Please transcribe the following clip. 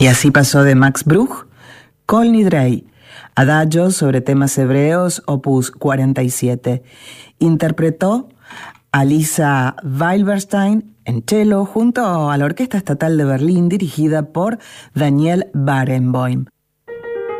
Y así pasó de Max Bruch, Kol Nidrei, Adagio sobre temas hebreos, opus 47. Interpretó a Lisa Weilberstein en cello junto a la Orquesta Estatal de Berlín dirigida por Daniel Barenboim.